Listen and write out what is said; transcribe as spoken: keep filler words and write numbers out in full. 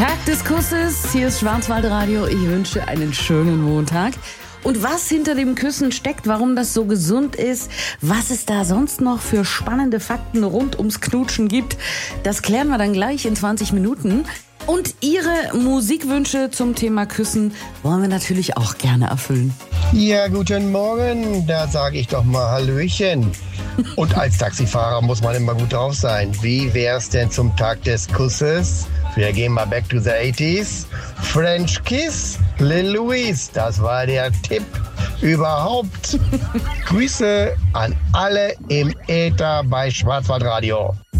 Tag des Kusses, hier ist Schwarzwaldradio. Ich wünsche einen schönen Montag. Und was hinter dem Küssen steckt, warum das so gesund ist, was es da sonst noch für spannende Fakten rund ums Knutschen gibt, das klären wir dann gleich in zwanzig Minuten. Und Ihre Musikwünsche zum Thema Küssen wollen wir natürlich auch gerne erfüllen. Ja, guten Morgen, da sage ich doch mal Hallöchen. Und als Taxifahrer muss man immer gut drauf sein. Wie wär's denn zum Tag des Kusses? Wir gehen mal back to the eighties. French Kiss, Lil Louise, das war der Tipp überhaupt. Grüße an alle im Äther bei Schwarzwaldradio.